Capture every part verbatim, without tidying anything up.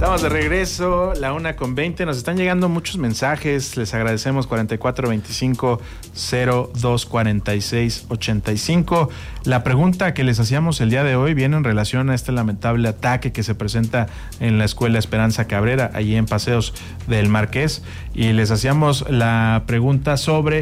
Estamos de regreso, la una con veinte. Nos están llegando muchos mensajes. Les agradecemos. Cuarenta y cuatro veinticinco cero dos cuarenta y seis ochenta y cinco. La pregunta que les hacíamos el día de hoy viene en relación a este lamentable ataque que se presenta en la Escuela Esperanza Cabrera, allí en Paseos del Marqués. Y les hacíamos la pregunta sobre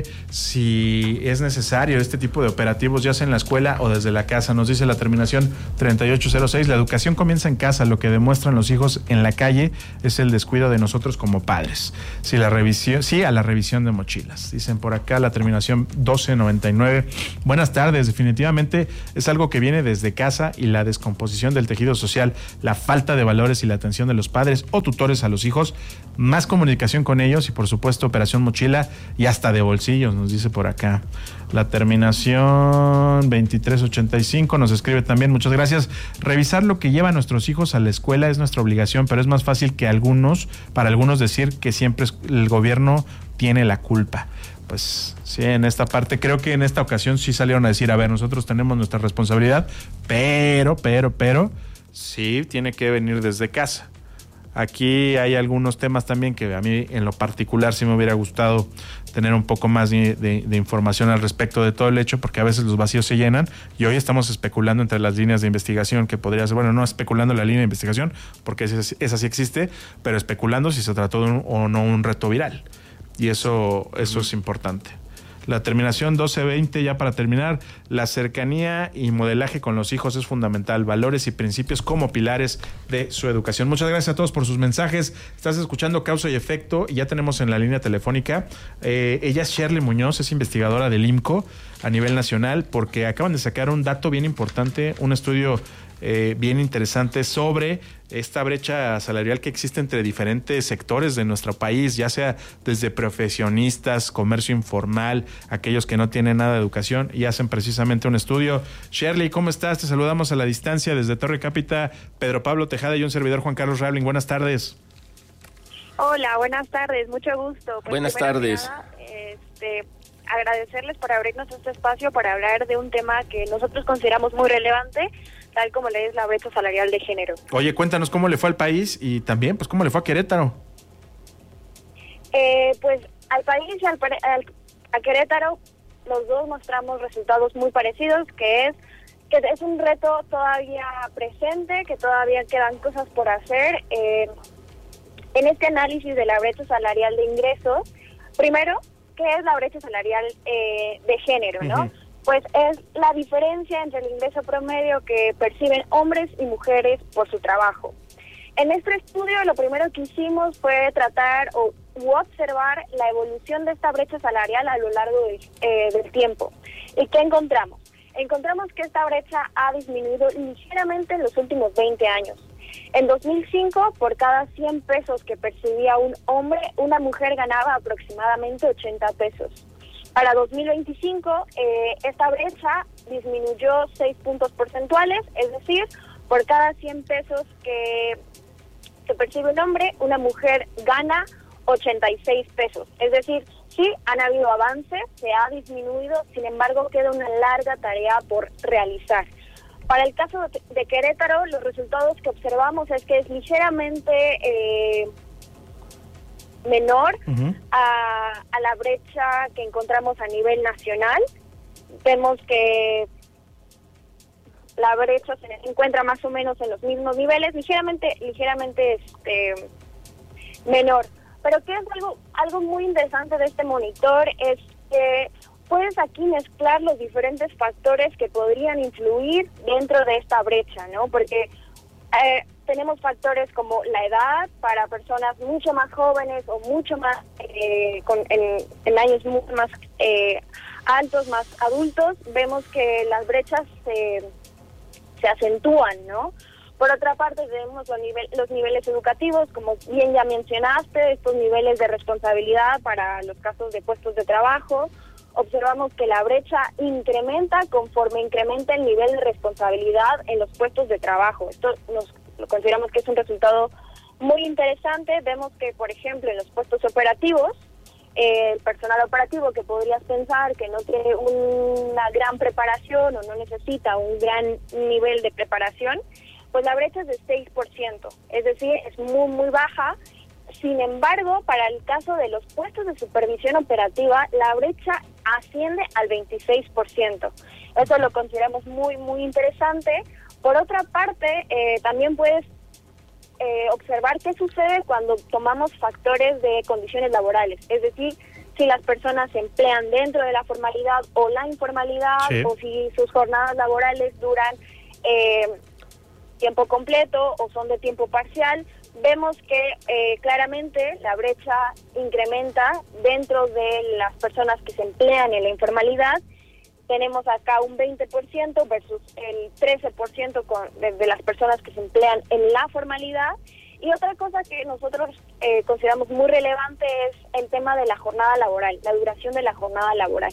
si es necesario este tipo de operativos, ya sea en la escuela o desde la casa. Nos dice la terminación treinta y ocho cero seis. La educación comienza en casa. Lo que demuestran los hijos en la calle es el descuido de nosotros como padres. Sí, la revisión, sí a la revisión de mochilas. Dicen por acá la terminación doce noventa y nueve. Buenas tardes. Definitivamente es algo que viene desde casa y la descomposición del tejido social, la falta de valores y la atención de los padres o tutores a los hijos, más comunicación con ellos y por supuesto operación mochila y hasta de bolsillos, nos dice por acá. La terminación veintitrés ochenta y cinco nos escribe también, muchas gracias. Revisar lo que llevan nuestros hijos a la escuela es nuestra obligación, pero es más fácil que algunos, para algunos decir que siempre el gobierno tiene la culpa. Pues sí, en esta parte, creo que en esta ocasión sí salieron a decir, a ver, nosotros tenemos nuestra responsabilidad, pero, pero, pero, sí tiene que venir desde casa. Aquí hay algunos temas también que a mí en lo particular sí me hubiera gustado tener un poco más de, de, de información al respecto de todo el hecho, porque a veces los vacíos se llenan y hoy estamos especulando entre las líneas de investigación que podría ser, bueno, no especulando la línea de investigación, porque esa, esa sí existe, pero especulando si se trató de un, o no un reto viral. Y eso, eso es importante. La terminación doce veinte, ya para terminar, la cercanía y modelaje con los hijos es fundamental, valores y principios como pilares de su educación. Muchas gracias a todos por sus mensajes. Estás escuchando Causa y Efecto y ya tenemos en la línea telefónica. Eh, ella es Shirley Muñoz, es investigadora del I M C O a nivel nacional, porque acaban de sacar un dato bien importante, un estudio eh, bien interesante sobre esta brecha salarial que existe entre diferentes sectores de nuestro país, ya sea desde profesionistas, comercio informal, aquellos que no tienen nada de educación y hacen precisamente un estudio. Shirley, ¿cómo estás? Te saludamos a la distancia desde Torre Cápita, Pedro Pablo Tejada y un servidor Juan Carlos Rabling. Buenas tardes. Hola, buenas tardes, mucho gusto. Pues buenas tardes. Nada, este, agradecerles por abrirnos este espacio para hablar de un tema que nosotros consideramos muy relevante, tal como le es la brecha salarial de género. Oye, cuéntanos cómo le fue al país y también, pues, cómo le fue a Querétaro. Eh, pues, al país y al, al, a Querétaro, los dos mostramos resultados muy parecidos, que es que es un reto todavía presente, que todavía quedan cosas por hacer. Eh, en este análisis de la brecha salarial de ingresos, primero, ¿qué es la brecha salarial eh, de género, no? Uh-huh. Pues es la diferencia entre el ingreso promedio que perciben hombres y mujeres por su trabajo. En este estudio lo primero que hicimos fue tratar o u observar la evolución de esta brecha salarial a lo largo de, eh, del tiempo. ¿Y qué encontramos? Encontramos que esta brecha ha disminuido ligeramente en los últimos veinte años. En dos mil cinco, por cada cien pesos que percibía un hombre, una mujer ganaba aproximadamente ochenta pesos. Para dos mil veinticinco, eh, esta brecha disminuyó seis puntos porcentuales, es decir, por cada cien pesos que, que percibe un hombre, una mujer gana ochenta y seis pesos. Es decir, sí, han habido avances, se ha disminuido, sin embargo, queda una larga tarea por realizar. Para el caso de Querétaro, los resultados que observamos es que es ligeramente eh, menor uh-huh. a, a la brecha que encontramos a nivel nacional. Vemos que la brecha se encuentra más o menos en los mismos niveles, ligeramente, ligeramente este, menor. Pero que es algo, algo muy interesante de este monitor es que puedes aquí mezclar los diferentes factores que podrían influir dentro de esta brecha, ¿no? Porque eh, tenemos factores como la edad para personas mucho más jóvenes o mucho más, eh, con, en, en años mucho más eh, altos, más adultos. Vemos que las brechas se, se acentúan, ¿no? Por otra parte, tenemos los, nivel, los niveles educativos, como bien ya mencionaste, estos niveles de responsabilidad para los casos de puestos de trabajo. Observamos que la brecha incrementa conforme incrementa el nivel de responsabilidad en los puestos de trabajo. Esto nos lo consideramos que es un resultado muy interesante. Vemos que, por ejemplo, en los puestos operativos, eh, el personal operativo que podrías pensar que no tiene una gran preparación o no necesita un gran nivel de preparación, pues la brecha es de seis por ciento, es decir, es muy, muy baja. Sin embargo, para el caso de los puestos de supervisión operativa, la brecha asciende al veintiséis por ciento. Eso lo consideramos muy, muy interesante. Por otra parte, eh, también puedes eh, observar qué sucede cuando tomamos factores de condiciones laborales. Es decir, si las personas se emplean dentro de la formalidad o la informalidad, sí, o si sus jornadas laborales duran eh, tiempo completo o son de tiempo parcial. Vemos que eh, claramente la brecha incrementa dentro de las personas que se emplean en la informalidad. Tenemos acá un veinte por ciento versus el trece por ciento con, de, de las personas que se emplean en la formalidad. Y otra cosa que nosotros eh, consideramos muy relevante es el tema de la jornada laboral, la duración de la jornada laboral.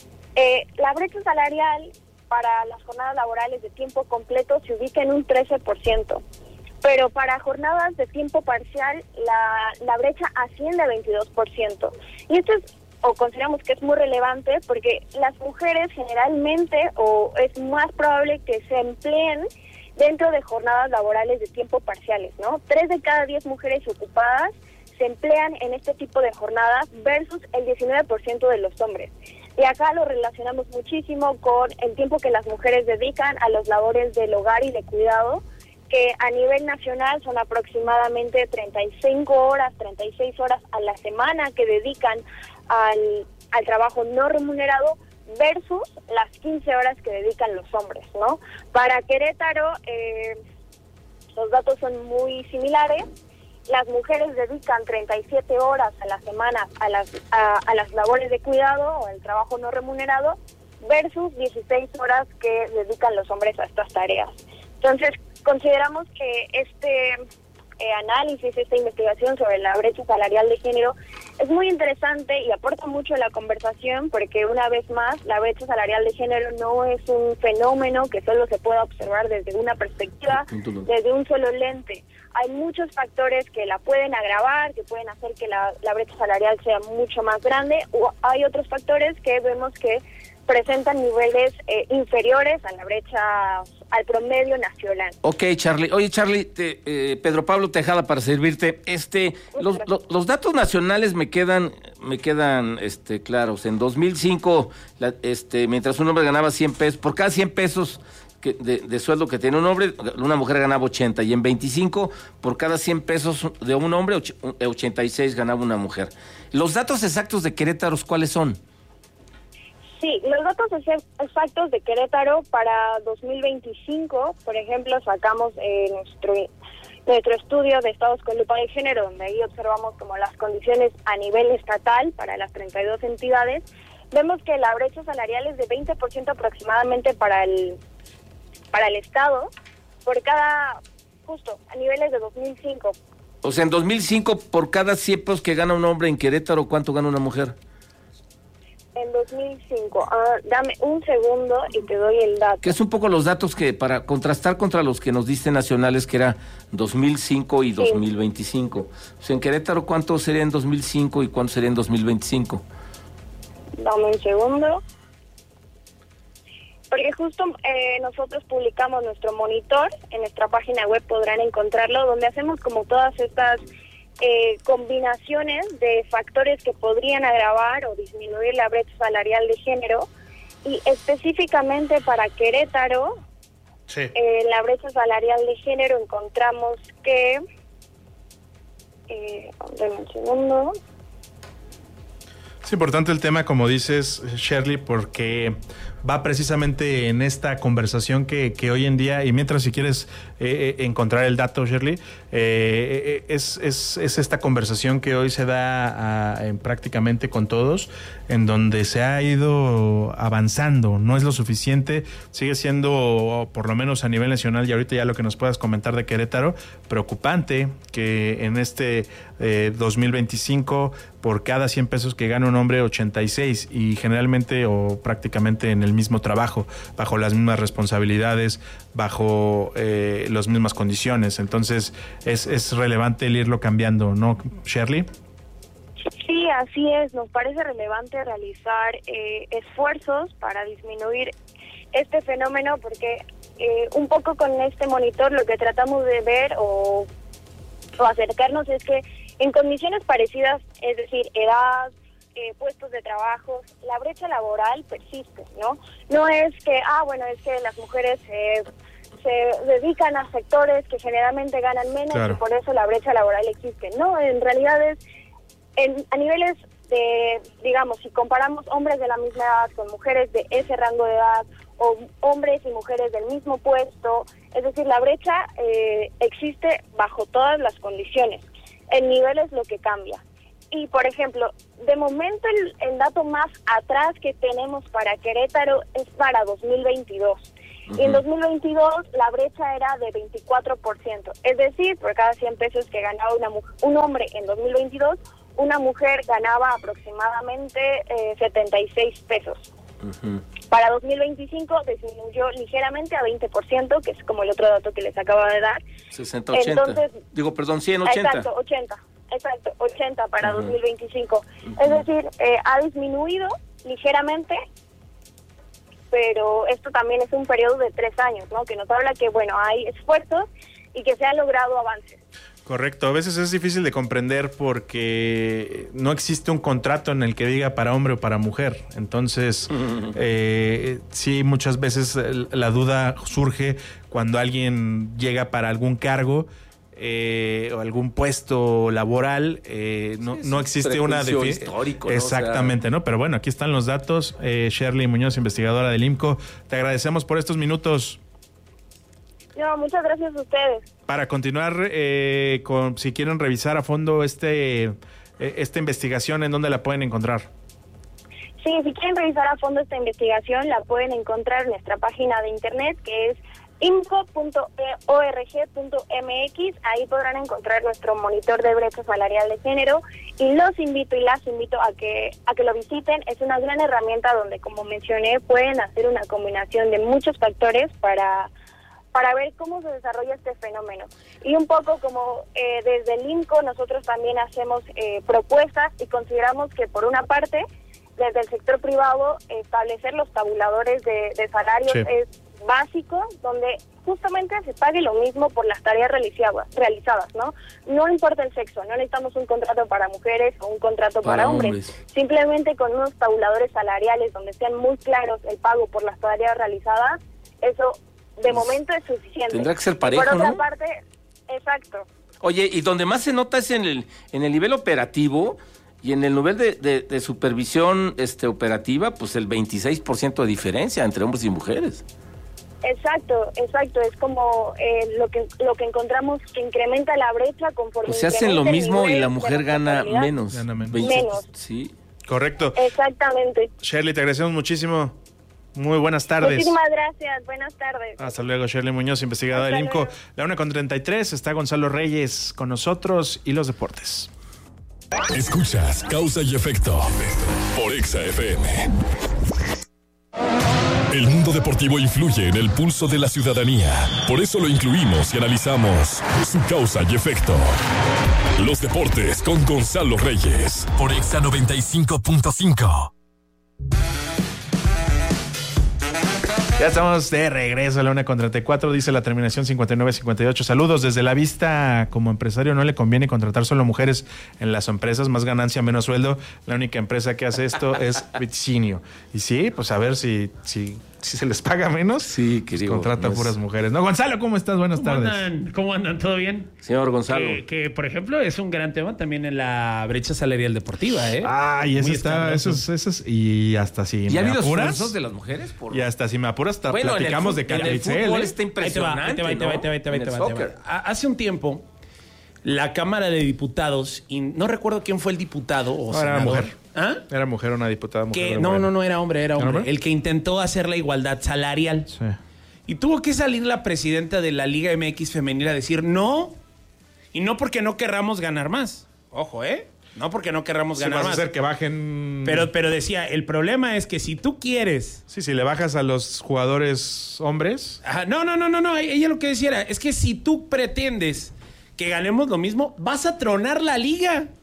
Eh, la brecha salarial para las jornadas laborales de tiempo completo se ubica en un trece por ciento. Pero para jornadas de tiempo parcial, la, la brecha asciende a veintidós por ciento. Y esto es, o consideramos que es muy relevante, porque las mujeres generalmente, o es más probable que se empleen dentro de jornadas laborales de tiempo parciales, ¿no? Tres de cada diez mujeres ocupadas se emplean en este tipo de jornadas versus el diecinueve por ciento de los hombres. Y acá lo relacionamos muchísimo con el tiempo que las mujeres dedican a las labores del hogar y de cuidado, que a nivel nacional son aproximadamente treinta y cinco horas, treinta y seis horas a la semana que dedican al, al trabajo no remunerado versus las quince horas que dedican los hombres, ¿no? Para Querétaro, eh, los datos son muy similares. Las mujeres dedican treinta y siete horas a la semana a las, a, a las labores de cuidado o al trabajo no remunerado versus dieciséis horas que dedican los hombres a estas tareas. Entonces, consideramos que este eh, análisis, esta investigación sobre la brecha salarial de género es muy interesante y aporta mucho a la conversación, porque una vez más la brecha salarial de género no es un fenómeno que solo se pueda observar desde una perspectiva, desde un solo lente. Hay muchos factores que la pueden agravar, que pueden hacer que la, la brecha salarial sea mucho más grande, o hay otros factores que vemos que presentan niveles eh, inferiores a la brecha, al promedio nacional. Ok, Charlie. Oye, Charlie, te, eh, Pedro Pablo Tejada, para servirte. Este, los, los, los datos nacionales me quedan, me quedan, este, claros. En dos mil cinco, la, este, mientras un hombre ganaba cien pesos, por cada cien pesos que, de, de sueldo que tenía un hombre, una mujer ganaba ochenta. Y en veinticinco, por cada cien pesos de un hombre, ochenta y seis ganaba una mujer. Los datos exactos de Querétaro, ¿cuáles son? Sí, los datos exactos de Querétaro para dos mil veinticinco, por ejemplo, sacamos eh, nuestro nuestro estudio de estados con lupa de género, donde ahí observamos como las condiciones a nivel estatal para las treinta y dos entidades. Vemos que la brecha salarial es de veinte por ciento aproximadamente para el para el estado, por cada, justo, a niveles de dos mil cinco. O sea, en dos mil cinco, por cada cien pesos que gana un hombre en Querétaro, ¿cuánto gana una mujer? En dos mil cinco, uh, dame un segundo y te doy el dato. Que es un poco los datos que, para contrastar contra los que nos dicen nacionales, que era dos mil cinco y dos mil veinticinco. Sí. O sea, en Querétaro, ¿cuánto sería en dos mil cinco y cuánto sería en dos mil veinticinco? Dame un segundo. Porque justo eh, nosotros publicamos nuestro monitor, en nuestra página web podrán encontrarlo, donde hacemos como todas estas Eh, combinaciones de factores que podrían agravar o disminuir la brecha salarial de género, y específicamente para Querétaro, sí. eh, la brecha salarial de género encontramos que, eh, denme un segundo. Es importante el tema, como dices, Shirley, porque va precisamente en esta conversación que, que hoy en día, y mientras si quieres eh, encontrar el dato, Shirley, eh, es, es, es esta conversación que hoy se da a, en prácticamente con todos, en donde se ha ido avanzando, no es lo suficiente, sigue siendo, por lo menos a nivel nacional, y ahorita ya lo que nos puedas comentar de Querétaro, preocupante que en este eh, dos mil veinticinco, por cada cien pesos que gana un hombre, ochenta y seis, y generalmente o prácticamente en el mismo trabajo, bajo las mismas responsabilidades, bajo eh, las mismas condiciones. Entonces es, es relevante el irlo cambiando, ¿no, Shirley? Sí, así es. Nos parece relevante realizar eh, esfuerzos para disminuir este fenómeno, porque eh, un poco con este monitor lo que tratamos de ver o, o acercarnos es que en condiciones parecidas, es decir, edad, eh, puestos de trabajo, la brecha laboral persiste, ¿no? No es que, ah, bueno, es que las mujeres eh, se dedican a sectores que generalmente ganan menos claro. y por eso la brecha laboral existe. No, en realidad es en, a niveles de, digamos, si comparamos hombres de la misma edad con mujeres de ese rango de edad o hombres y mujeres del mismo puesto, es decir, la brecha eh, existe bajo todas las condiciones. El nivel es lo que cambia. Y, por ejemplo, de momento el, el dato más atrás que tenemos para Querétaro es para dos mil veintidós. Uh-huh. Y en dos mil veintidós la brecha era de veinticuatro por ciento. Es decir, por cada cien pesos que ganaba una mujer, un hombre en dos mil veintidós, una mujer ganaba aproximadamente eh, setenta y seis pesos. Uh-huh. Para dos mil veinticinco disminuyó ligeramente a veinte por ciento, que es como el otro dato que les acaba de dar. sesenta, ochenta. Entonces, Digo, perdón, cien, ochenta. Exacto, ochenta. Exacto, ochenta para uh-huh. dos mil veinticinco. Uh-huh. Es decir, eh, ha disminuido ligeramente, pero esto también es un periodo de tres años, ¿no? Que nos habla que, bueno, hay esfuerzos y que se han logrado avances. Correcto, a veces es difícil de comprender porque no existe un contrato en el que diga para hombre o para mujer. Entonces, eh, sí, muchas veces la duda surge cuando alguien llega para algún cargo eh, o algún puesto laboral. Eh, no, sí, no existe una definición histórico, ¿no? Exactamente, o sea... ¿no? Pero bueno, aquí están los datos. Eh, Shirley Muñoz, investigadora del I M C O, te agradecemos por estos minutos. No, muchas gracias a ustedes. Para continuar, eh, con, si quieren revisar a fondo este eh, esta investigación, ¿en dónde la pueden encontrar? Sí, si quieren revisar a fondo esta investigación, la pueden encontrar en nuestra página de internet, que es imco punto org punto mx. Ahí podrán encontrar nuestro monitor de brecha salarial de género y los invito y las invito a que a que lo visiten. Es una gran herramienta donde, como mencioné, pueden hacer una combinación de muchos factores para... para ver cómo se desarrolla este fenómeno. Y un poco como eh, desde el I M C O nosotros también hacemos eh, propuestas y consideramos que por una parte, desde el sector privado, establecer los tabuladores de, de salarios sí. es básico, donde justamente se pague lo mismo por las tareas realizadas, realizadas, ¿no? No importa el sexo, no necesitamos un contrato para mujeres o un contrato para, para hombres. hombres. Simplemente con unos tabuladores salariales donde sean muy claros el pago por las tareas realizadas, eso de momento es suficiente. Tendrá que ser parejo, Por otra ¿no? parte, exacto. Oye, y donde más se nota es en el en el nivel operativo y en el nivel de, de, de supervisión este operativa, pues el veintiséis por ciento de diferencia entre hombres y mujeres. Exacto, exacto. Es como eh, lo que lo que encontramos que incrementa la brecha conforme. Pues se hacen lo mismo y la mujer gana menos. Gana menos. veintiséis, menos. Sí. Correcto. Exactamente. Shirley, te agradecemos muchísimo. Muy buenas tardes. Muchísimas gracias. Buenas tardes. Hasta luego, Shirley Muñoz, investigadora del I M C O. La una con treinta y tres, está Gonzalo Reyes con nosotros y los deportes. Escuchas Causa y Efecto por Exa F M. El mundo deportivo influye en el pulso de la ciudadanía. Por eso lo incluimos y analizamos su causa y efecto. Los deportes con Gonzalo Reyes por Exa noventa y cinco punto cinco. Ya estamos de regreso a la una con treinta y cuatro, dice la terminación cincuenta y nueve cincuenta y ocho. Saludos. Desde la vista, como empresario no le conviene contratar solo mujeres en las empresas, más ganancia, menos sueldo. La única empresa que hace esto es Vitzinio. Y sí, pues a ver si, si, si se les paga menos, sí, que digo, contrata no puras es... mujeres. No, Gonzalo, ¿cómo estás? Buenas ¿Cómo tardes. Andan? ¿Cómo andan? ¿Todo bien? Señor Gonzalo. Que, que, por ejemplo, es un gran tema también en la brecha salarial deportiva, ¿eh? Ah, y eso está, eso es, eso es, y hasta si ¿Ya me ha habido apuras, esfuerzos de las mujeres? Por... Y hasta si me apuras, hasta bueno, platicamos en el, de Carla Itzel. El fútbol ¿eh? está impresionante, ahí te va, ahí te va, ahí te va, ahí te va, ahí te va, ahí te va. Hace un tiempo, la Cámara de Diputados, y no recuerdo quién fue el diputado o no, senador. Era mujer. ¿Ah? Era mujer, una diputada mujer. Que, no, no, no, era hombre, era hombre. ¿Era hombre? El que intentó hacer la igualdad salarial. Sí. Y tuvo que salir la presidenta de la Liga M X femenil a decir no. Y no porque no querramos ganar más. Ojo, ¿eh? No porque no querramos Sí, ganar vas a más. hacer que bajen. Pero, pero decía, el problema es que si tú quieres... Sí, si le bajas a los jugadores hombres. Ajá, no, no, no, no, no. Ella lo que decía era, es que si tú pretendes que ganemos lo mismo, vas a tronar la liga.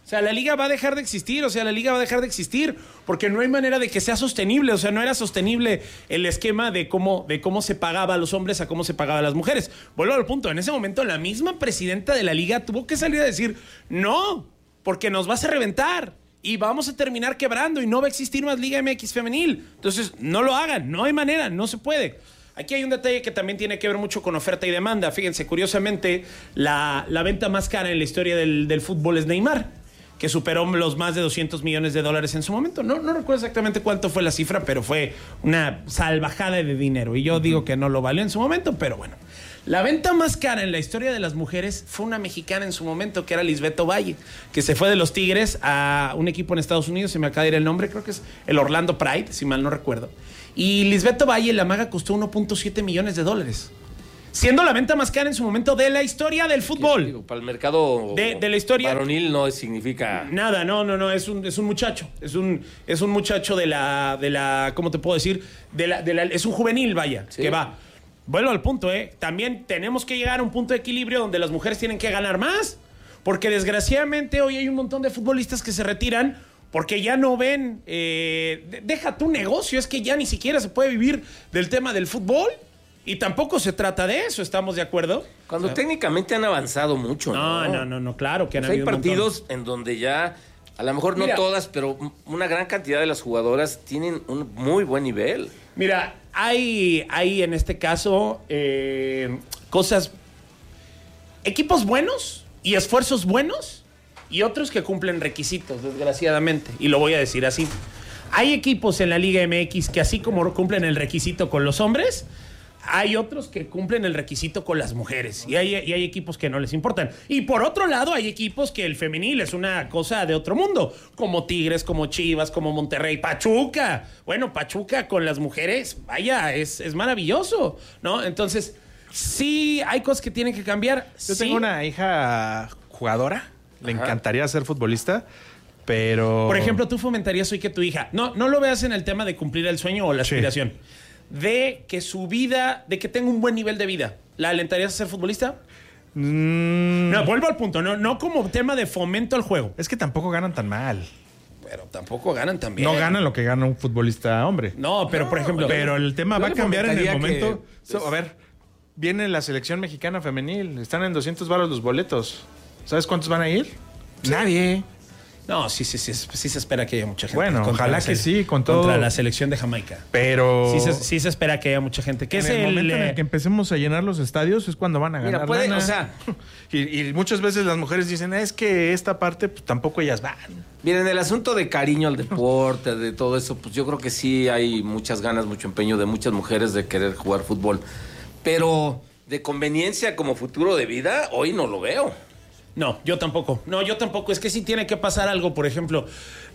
O sea, la liga va a dejar de existir, o sea, la liga va a dejar de existir, porque no hay manera de que sea sostenible, o sea, no era sostenible el esquema de cómo, de cómo se pagaba a los hombres a cómo se pagaba a las mujeres. Vuelvo al punto, en ese momento la misma presidenta de la liga tuvo que salir a decir, no, porque nos vas a reventar y vamos a terminar quebrando y no va a existir más Liga M X femenil. Entonces, no lo hagan, no hay manera, no se puede. Aquí hay un detalle que también tiene que ver mucho con oferta y demanda. Fíjense, curiosamente, la, la venta más cara en la historia del, del fútbol es Neymar, que superó los más de doscientos millones de dólares en su momento. No, no recuerdo exactamente cuánto fue la cifra, pero fue una salvajada de dinero. Y yo uh-huh. digo que no lo valió en su momento, pero bueno. La venta más cara en la historia de las mujeres fue una mexicana en su momento, que era Lisbeth Ovalle, que se fue de los Tigres a un equipo en Estados Unidos, se me acaba de ir el nombre, creo que es el Orlando Pride, si mal no recuerdo. Y Lisbeth Ovalle, la maga, costó uno punto siete millones de dólares. Siendo la venta más cara en su momento de la historia del fútbol. Digo, para el mercado de, de la historia varonil no significa nada, no, no, no, es un, es un muchacho, es un, es un muchacho de la, de la, ¿cómo te puedo decir? De la, de la, es un juvenil, vaya, sí. que va. Vuelvo al punto, ¿eh? También tenemos que llegar a un punto de equilibrio donde las mujeres tienen que ganar más, porque desgraciadamente hoy hay un montón de futbolistas que se retiran porque ya no ven, eh, deja tu negocio, es que ya ni siquiera se puede vivir del tema del fútbol. Y tampoco se trata de eso, ¿estamos de acuerdo? Cuando o sea, técnicamente han avanzado mucho, ¿no? No, no, no, no claro que han pues habido hay partidos en donde ya, a lo mejor no Mira, todas, pero una gran cantidad de las jugadoras tienen un muy buen nivel. Mira, hay, hay en este caso eh, cosas, equipos buenos y esfuerzos buenos y otros que cumplen requisitos, desgraciadamente. Y lo voy a decir así. Hay equipos en la Liga M X que así como cumplen el requisito con los hombres, hay otros que cumplen el requisito con las mujeres y hay, y hay equipos que no les importan. Y por otro lado, hay equipos que el femenil es una cosa de otro mundo, como Tigres, como Chivas, como Monterrey, Pachuca. Bueno, Pachuca con las mujeres, vaya, es, es maravilloso, ¿no? Entonces, sí hay cosas que tienen que cambiar. Yo sí. tengo una hija jugadora, le Ajá. encantaría ser futbolista, pero... Por ejemplo, tú fomentarías hoy que tu hija, no, no lo veas en el tema de cumplir el sueño o la Sí. aspiración, de que su vida, de que tenga un buen nivel de vida. ¿La alentarías a ser futbolista? Mm, No, vuelvo al punto, no, no como tema de fomento al juego. es que tampoco ganan tan mal. Pero tampoco ganan también. No ganan lo que gana un futbolista hombre. No, pero No, por ejemplo. Pero el tema Yo va a le cambiar en el fomentaría momento. que, So, a ver, viene la selección mexicana femenil. Están en doscientos varos los boletos. ¿Sabes cuántos van a ir? Nadie. No, sí, sí, sí, sí se espera que haya mucha gente. Bueno, contra ojalá la que sele- sí, con todo. Contra la selección de Jamaica. Pero Sí se, sí se espera que haya mucha gente. ¿Qué en es el el, momento en eh, el que empecemos a llenar los estadios es cuando van a Mira, ganar puede- lana. o sea- y, y muchas veces las mujeres dicen, es que esta parte pues, tampoco ellas van. Miren, el asunto de cariño al deporte, de todo eso, pues yo creo que sí hay muchas ganas, mucho empeño de muchas mujeres de querer jugar fútbol. Pero de conveniencia como futuro de vida, hoy no lo veo. No, yo tampoco. No, yo tampoco. Es que sí tiene que pasar algo, por ejemplo.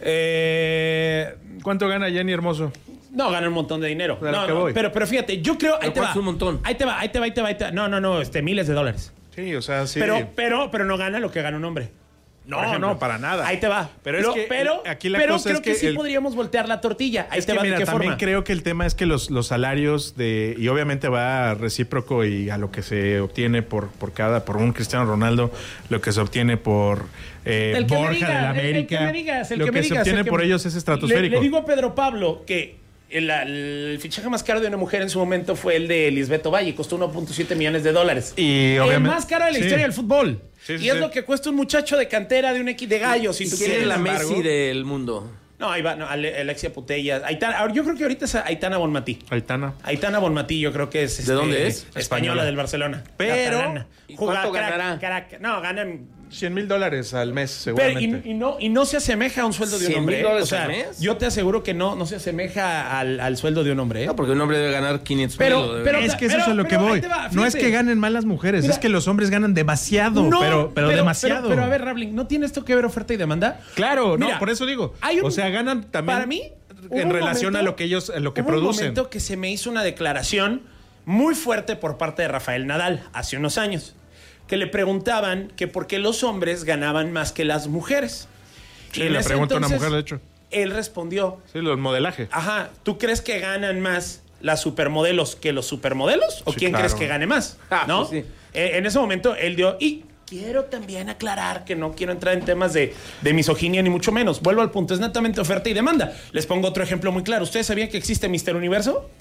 Eh, ¿Cuánto gana Jenny Hermoso? no, gana un montón de dinero. Pero No, ¿a qué no, voy? pero, pero fíjate, yo creo. Ahí Pero te va. ¿cuánto es un montón? Ahí te va, ahí te va, ahí te va, ahí te va. No, no, no, este, miles de dólares. Sí, o sea, sí. Pero, pero, pero no gana lo que gana un hombre. No, Por ejemplo. no, para nada. Ahí te va. Pero es Lo- que pero, aquí la pero cosa creo es que, que sí el- podríamos voltear la tortilla. Ahí Es te que va, mira, ¿de qué también forma? creo que el tema es que los, los salarios de, y obviamente va recíproco y a lo que se obtiene por, por cada, por un Cristiano Ronaldo, lo que se obtiene por eh, El que me Borja diga, de la el- el América, que me digas, el lo que que, me se digas, obtiene el que por me- ellos es estratosférico. Le, le digo a Pedro Pablo que el, el fichaje más caro de una mujer en su momento fue el de Lisbeth Ovalle, costó uno punto siete millones de dólares. Y el obviamente- más caro de la sí. historia del fútbol. Sí, sí, y es sí. lo que cuesta un muchacho de cantera de un equipo de gallos. Si ¿Y tú quién es quieres. la Sin embargo- Messi del mundo? No, ahí va, no, Ale- Alexia Putellas. Aitana, ahora, yo creo que ahorita es Aitana Bonmatí. Aitana. Aitana Bonmatí, yo creo que es. este, dónde es? Española, Española. del Barcelona. Pero- Catalana. ¿Y Juega- cuánto crack, ganará? crack. No, ganan. cien mil dólares al mes, Pero, seguramente. y, y no, y no se asemeja a un sueldo de un ¿cien hombre. mil ¿eh? dólares O sea, al mes? yo te aseguro que no, no se asemeja al, al sueldo de un hombre. ¿eh? No, porque un hombre debe ganar quinientos Pero- mil. pero- es que eso pero- es a lo que pero ahí voy. te va, no es fíjate. que ganen mal las mujeres, Mira. es que los hombres ganan demasiado, pero, pero, demasiado. Pero, pero a ver, Rabling, ¿no tiene esto que ver oferta y demanda? Claro, Mira, no, por eso digo. hay un- o sea, ganan también para mí, hubo en un relación momento- a lo que ellos, a lo que hubo un producen. momento que se me hizo una declaración muy fuerte por parte de Rafael Nadal hace unos años, que le preguntaban que por qué los hombres ganaban más que las mujeres. Sí, Y en le ese pregunta a una entonces, mujer, de hecho. Él respondió, Sí, los modelaje. ajá, ¿tú crees que ganan más las supermodelos que los supermodelos? ¿O Sí, quién claro. crees que gane más? Ah, ¿No? pues sí. Eh, en ese momento él dio... Y quiero también aclarar que no quiero entrar en temas de, de misoginia ni mucho menos. Vuelvo al punto, es netamente oferta y demanda. Les pongo otro ejemplo muy claro. ¿Ustedes sabían que existe míster Universo?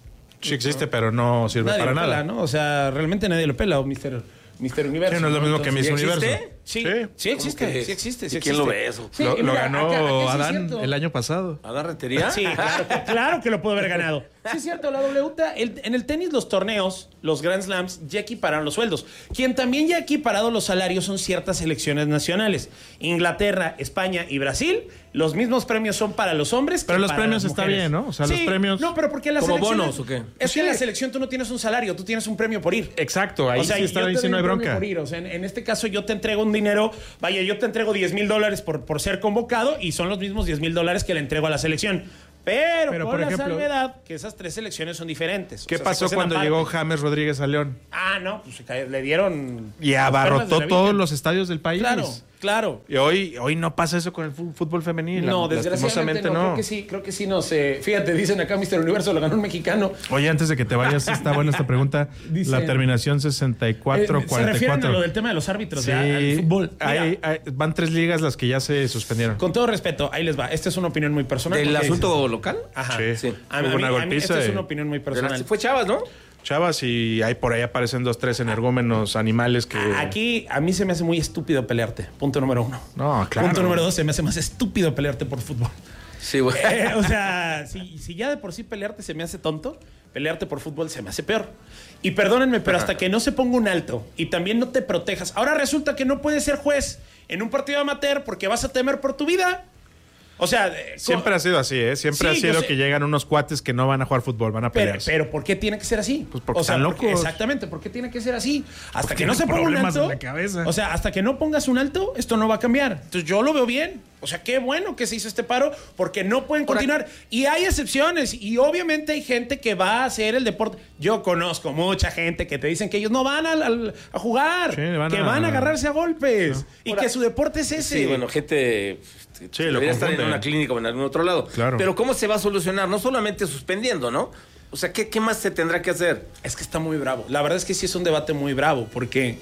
Sí existe, pero no sirve Nadie para lo nada. pela, ¿no? O sea, realmente nadie lo pela, o míster míster Universo. Sí, no es lo mismo Entonces, que Miss ¿sí Universo. existe? Sí, Sí. sí existe, que- sí existe, sí ¿y quién existe. lo ve eso? Sí, lo, y lo mira, ganó acá- acá sí es Adán cierto. el año pasado. ¿Adán Rentería? Sí, claro, que- claro que lo pudo haber ganado. Sí, es cierto, la W T A, el- en el tenis los torneos, los Grand Slams, ya equipararon los sueldos. Quien también ya ha equiparado los salarios son ciertas selecciones nacionales. Inglaterra, España y Brasil, los mismos premios son para los hombres que Pero los para premios las está mujeres. bien, ¿no? O sea, los Sí, premios- No, pero porque la ¿Como selección... bonos o qué? Es que Sí. en la selección tú no tienes un salario, tú tienes un premio por ir. Exacto, ahí O sea, sí está, yo ahí te sí doy no hay un premio bronca. por ir. O sea, en, en este caso yo te entrego un dinero, vaya, yo te entrego diez mil dólares por, por ser convocado y son los mismos diez mil dólares que le entrego a la selección. Pero, Pero, con por la ejemplo, salvedad que esas tres selecciones son diferentes. ¿Qué O sea, se pasó cuestan cuando aparte. llegó James Rodríguez a León? Ah, no, pues se cayó- le dieron... Y las perlas de abarrotó la todos Virgen. los estadios del país. Claro, claro. Y hoy, hoy no pasa eso con el fu- fútbol femenil. No, la- desgraciadamente no, no. Creo que sí, creo que sí no sé. Fíjate, dicen acá míster Universo lo ganó un mexicano. Oye, antes de que te vayas, está buena esta pregunta. Dice- la terminación sesenta y cuatro Eh, se cuarenta y refieren a cuatro. lo del tema de los árbitros Sí, de, al fútbol. Mira, hay- hay- van tres ligas las que ya se suspendieron. con todo respeto, ahí les va. Esta es una opinión muy personal. ¿Del porque asunto local? dice- Ajá. Sí. Sí. A mí, Hubo a mí- una a mí golpiza esta es y- una opinión muy De las- personal. Fue Chavas, ¿no? Chavas, y hay por ahí aparecen dos, tres energúmenos animales que. Aquí a mí se me hace muy estúpido pelearte. Punto número uno. No, claro. Punto número dos, se me hace más estúpido pelearte por fútbol. Sí, güey. Eh, o sea, si, si ya de por sí pelearte se me hace tonto, pelearte por fútbol se me hace peor. Y perdónenme, pero hasta que no se ponga un alto y también no te protejas. Ahora resulta que no puedes ser juez en un partido amateur porque vas a temer por tu vida. O sea, eh, Siempre co- ha sido así, ¿eh? Siempre Sí, ha yo sido sé. que llegan unos cuates que no van a jugar fútbol, van a Pero, pelear. pero ¿por qué tiene que ser así? Pues porque O sea, están porque- locos. exactamente, ¿por qué tiene que ser así? Hasta Porque que no se tienen ponga un problemas alto. en la cabeza. O sea, hasta que no pongas un alto, esto no va a cambiar. Entonces yo lo veo bien. O sea, qué bueno que se hizo este paro porque no pueden Ahora- continuar. Y hay excepciones. Y obviamente hay gente que va a hacer el deporte. Yo conozco mucha gente que te dicen que ellos no van al- al- a, jugar, Sí, van que a- van a agarrarse a golpes. Y Ahora- que su deporte es ese. Sí, bueno, gente Sí, sí, lo debería estar en confunde. una clínica o en algún otro lado. Claro. Pero ¿cómo se va a solucionar? No solamente suspendiendo, ¿no? O sea, ¿qué, qué más se tendrá que hacer? Es que está muy bravo. La verdad es que sí es un debate muy bravo porque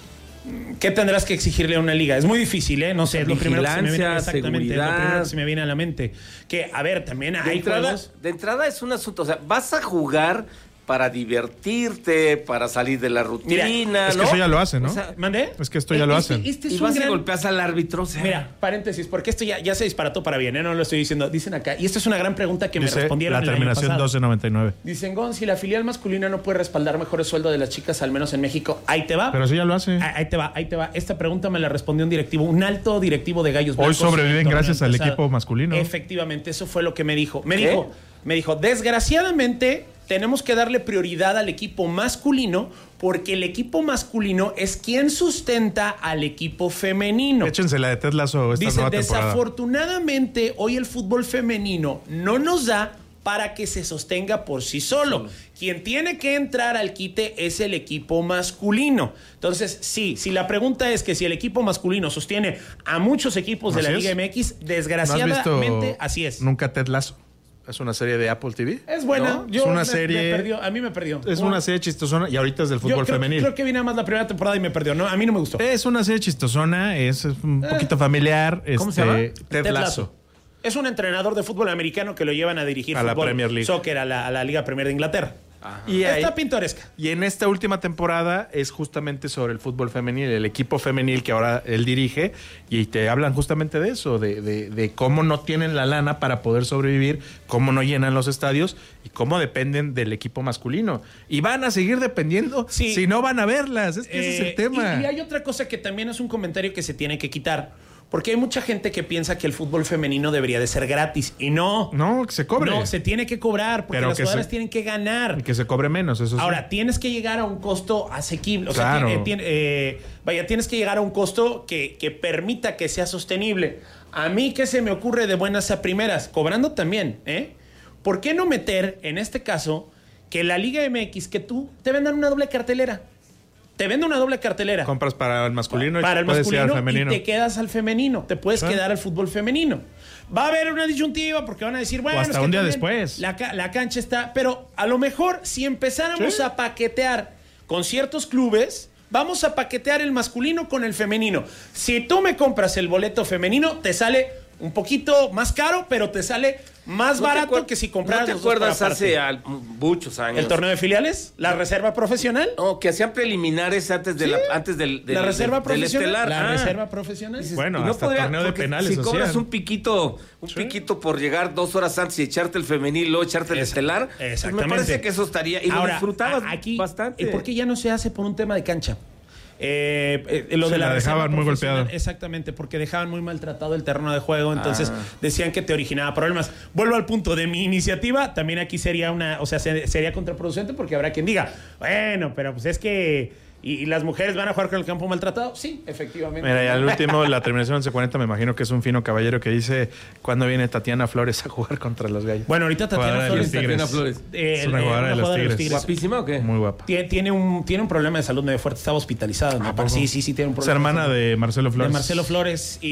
¿qué tendrás que exigirle a una liga? Es muy difícil, ¿eh? No sé, es lo primero que se me viene Vigilancia, exactamente, es lo seguridad. primero que se me viene a la mente. Que, a ver, también De hay entrada, juegos... de entrada es un asunto, o sea, vas a jugar para divertirte, para salir de la rutina, Mira, es que ¿no? eso ya lo hacen, ¿no? O sea, ¿Mandé? Es que esto ya lo Este- hacen. Este es y un vas y gran- golpeas al árbitro. O sea, Mira, paréntesis, porque esto ya, ya se disparató para bien, ¿eh? No lo estoy diciendo. Dicen acá, y esta es una gran pregunta que me Dice respondieron la el año terminación pasado. doce noventa y nueve. Dicen, Gon, si la filial masculina no puede respaldar mejores sueldos de las chicas, al menos en México, ahí te va. Pero eso ya lo hace. Ah, Ahí te va, ahí te va. Esta pregunta me la respondió un directivo, un alto directivo de Gallos Hoy Blancos. sobreviven en el torneo gracias al pasado. equipo masculino. Efectivamente, eso fue lo que me dijo. Me ¿Qué? dijo, me dijo, desgraciadamente tenemos que darle prioridad al equipo masculino porque el equipo masculino es quien sustenta al equipo femenino. Échense la de Ted Lasso esta Dice, nueva temporada. desafortunadamente hoy el fútbol femenino no nos da para que se sostenga por sí solo. Quien tiene que entrar al quite es el equipo masculino. Entonces, sí, si la pregunta es que si el equipo masculino sostiene a muchos equipos de Así la es. Liga M X, ¿No has desgraciadamente visto así es. nunca Ted Lasso? Es una serie de Apple T V. Es buena. ¿No? Yo Es una me- serie- me perdió. A mí me perdió. Es una serie chistosona y ahorita es del Yo fútbol creo, femenil. creo que vi nada más la primera temporada y me perdió. No, a mí no me gustó. Es una serie chistosona, es, es un poquito familiar. ¿Cómo se este, llama? Ted, Ted Lasso. Lasso. Es un entrenador de fútbol americano que lo llevan a dirigir A la fútbol, Premier League. soccer, a la, a la Liga Premier de Inglaterra. Y, ahí- Está pintoresca. y en esta última temporada es justamente sobre el fútbol femenil, el equipo femenil que ahora él dirige, y te hablan justamente de eso, de, de- de cómo no tienen la lana para poder sobrevivir, cómo no llenan los estadios y cómo dependen del equipo masculino. Y van a seguir dependiendo Sí. si no van a verlas. Es que ese es Eh, el tema. Y, y hay otra cosa que también es un comentario que se tiene que quitar. Porque hay mucha gente que piensa que el fútbol femenino debería de ser gratis. Y no. No, que se cobre. No, se tiene que cobrar porque Pero las que jugadoras se- tienen que ganar. Y que se cobre menos, eso sí. Ahora, tienes que llegar a un costo asequible. O Claro. sea, tiene- tiene- eh, vaya, tienes que llegar a un costo que, que permita que sea sostenible. A mí, ¿qué se me ocurre de buenas a primeras? Cobrando también, ¿eh? ¿Por qué no meter, en este caso, que la Liga M X, que tú te vendan una doble cartelera? Te vende una doble cartelera. Compras para el masculino y para el puedes ir al masculino y femenino. te quedas al femenino. Te puedes Sí. quedar al fútbol femenino. Va a haber una disyuntiva porque van a decir, bueno, hasta es que un día también después. La, ca- la cancha está. Pero a lo mejor, si empezáramos Sí. a paquetear con ciertos clubes, vamos a paquetear el masculino con el femenino. Si tú me compras el boleto femenino, te sale un poquito más caro, pero te sale más ¿No barato acuer- que si compraras ¿No te los dos por acuerdas aparte? hace al- muchos años? ¿El torneo de filiales? ¿La reserva profesional? No, que hacían preliminares antes de Sí. la antes del, del ¿La reserva del- del profesional? estelar. ¿La Ah. reserva profesional? Dices, Bueno, y hasta podría- torneo de porque penales Si cobras hacían. un piquito, un Sí. piquito por llegar dos horas antes y echarte el femenil, luego echarte el Es- estelar, pues me exactamente. parece que eso estaría. Y lo Ahora, disfrutabas a- aquí, bastante. ¿y por qué ya no se hace por un tema de cancha? Eh, eh, lo Sí, de la, la reserva dejaban muy profesional, golpeada. Exactamente, porque dejaban muy maltratado el terreno de juego, entonces Ah. decían que te originaba problemas. Vuelvo al punto de mi iniciativa, también aquí sería una, o sea, se- sería contraproducente porque habrá quien diga, bueno, pero pues es que y, y las mujeres van a jugar con el campo maltratado. Sí, efectivamente. Mira, y al último, la terminación once cuarenta, me imagino que es un fino caballero que dice cuándo viene Tatiana Flores a jugar contra los Gallos. Bueno, ahorita Tatiana Jugadora de los Flores, Tigres. Tatiana Flores. eh, Es una eh, jugadora de los jugadora Tigres. ¿Guapísima o qué? Muy guapa. Tiene, tiene un, tiene un problema de salud medio fuerte, estaba hospitalizada. me ¿A parece. poco? Sí, sí, sí, tiene un Es problema. hermana de Marcelo Flores. De Marcelo Flores. Y